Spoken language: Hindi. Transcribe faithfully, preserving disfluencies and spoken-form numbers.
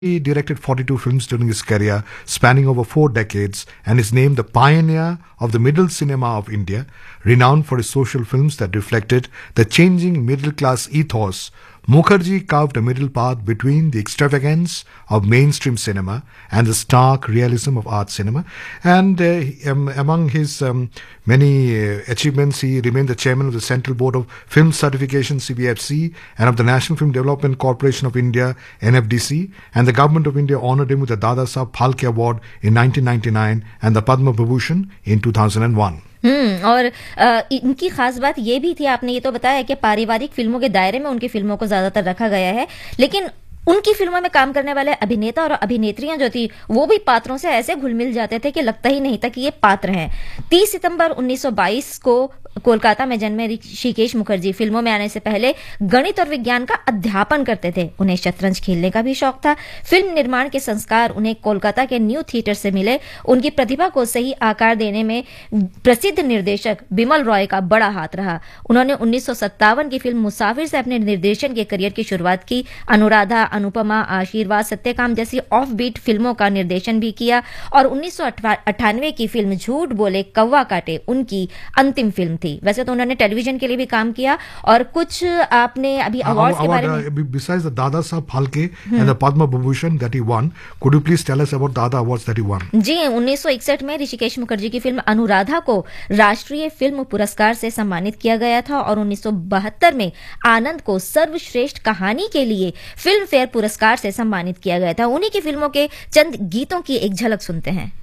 He directed forty-two films during his career, spanning over four decades, and is named the pioneer of the middle cinema of India, renowned for his social films that reflected the changing middle-class ethos. Mukherjee carved a middle path between the extravagance of mainstream cinema and the stark realism of art cinema. And uh, he- um, among his um, many uh, achievements, he remained the chairman of the Central Board of Film Certification, C B F C, and of the National Film Development Corporation of India, N F D C. And the government of India honored him with the Dada Saheb Phalke Award in nineteen ninety-nine and the Padma Vibhushan in two thousand one. हम्म और अ, इनकी खास बात ये भी थी, आपने ये तो बताया कि पारिवारिक फिल्मों के दायरे में उनकी फिल्मों को ज्यादातर रखा गया है, लेकिन उनकी फिल्मों में काम करने वाले अभिनेता और अभिनेत्रियां जो थी वो भी पात्रों से ऐसे घुल मिल जाते थे कि लगता ही नहीं था कि ये पात्र हैं। तीस सितंबर उन्नीस सौ बाईस को कोलकाता में जन्मे ऋषिकेश मुखर्जी फिल्मों में आने से पहले गणित और विज्ञान का अध्यापन करते थे। उन्हें शतरंज खेलने का भी शौक था। फिल्म निर्माण के संस्कार उन्हें कोलकाता के न्यू थिएटर से मिले। उनकी प्रतिभा को सही आकार देने में प्रसिद्ध निर्देशक बिमल रॉय का बड़ा हाथ रहा। उन्होंने उन्नीस सौ सत्तावन की फिल्म मुसाफिर से अपने निर्देशन के करियर की शुरुआत की। अनुराधा, अनुपमा, आशीर्वाद, सत्यकाम जैसी ऑफ बीट फिल्मों का निर्देशन भी किया और उन्नीस सौ अट्ठानवे की फिल्म झूठ बोले कौवा काटे उनकी अंतिम फिल्म थी। वैसे तो उन्होंने टेलीविजन के लिए भी काम किया और कुछ आपने अभी अवार्ड्स के बारे में Uh, besides the Dada Saheb Phalke and the Padma Vibhushan that he won, could you please tell us about the other awards that he won? जी, उन्नीस सौ इकसठ में ऋषिकेश मुखर्जी की फिल्म अनुराधा को राष्ट्रीय फिल्म पुरस्कार से सम्मानित किया गया था और उन्नीस सौ बहत्तर में आनंद को सर्वश्रेष्ठ कहानी के लिए फिल्म फेयर पुरस्कार से सम्मानित किया गया था। उन्हीं की फिल्मों के चंद गीतों की एक झलक सुनते हैं।